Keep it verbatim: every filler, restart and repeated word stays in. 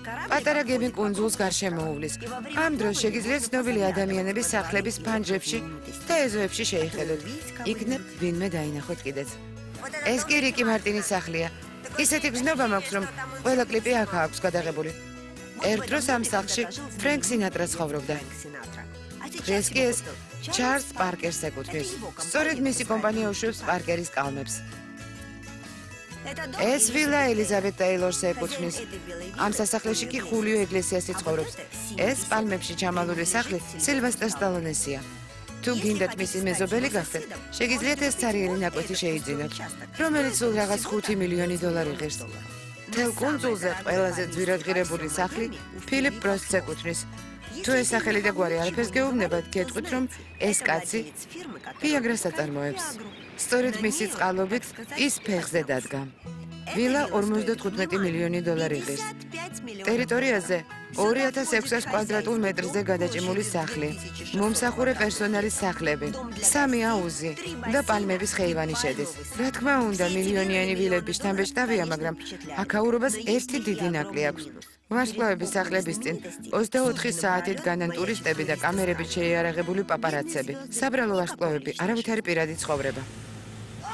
პატარა გემი კუნძულს გარშემოუვლის. ამ დროს შეგიძლიათ ცნობილი ადამიანების სახლების ფანჯრებში და ეზოებში შეიხედოთ. იქნებ ვინმე დაინახოთ კიდეც. ეს კი რიკი მარტინის სახლია. ისეთი გზნობა მაქვს, რომ ყველა კლიპი აქ აქვს გადაღებული. ერთ დროს ამ სახლში ფრენკ სინატრა ცხოვრობდა. დღეს კი ეს ჩარლზ პარკერს ეკუთვნის. სწორედ მისი კომპანია უშვებს პარკერის კალმებს. ეს ვილა ელიზაბეთ ტეილორს ეკუთვნის. ამ სასახლეში კი ხულიო ეგლესიასი ცხოვრობს. ეს პალმებში ჩამალული სახლი სილვესტრ სტალონესია. თუ გინდათ მისი მეზობელი გახდეთ, შეგიძლიათ ეს ცარიელი ნაკვეთი შეიძინოთ, რომელიც სულ რაღაც ხუთი მილიონი დოლარი ღირს. მთელ კუნძულზე ყველაზე ძვირადღირებული სახლი ფილიპ ბროსტს ეკუთვნის. თუ ეს სახელი და გვარი არაფერს გეუბნებათ, გეტყვით, რომ ეს კაცი ვიაგრას აწარმოებს. სწორედ მისი წყალობით ის ფეხზე დადგა. ვილა ორმოცდათხუთმეტი მილიონი დოლარი ღირს. ტერიტორიაზე ორი ათას ექვსას კვადრატულ მეტრზე გადაჭიმული სახლი, მომსახურე პერსონალის სახლები, სამი აუზი და პალმების ხეივანი შედის. რა თქმა უნდა, მილიონიანი ვილების შთამბეჭდავია, მაგრამ აქაურობას ერთი დიდი ნაკლი აქვს. ვარსკვლავების სახლების წინ ოცდაოთხი საათით განან ტურისტები და კამერებით შეიარაღებული პაპარაცები. საბრალო ვარსკვლავები არავითარი პირადი ცხოვრება.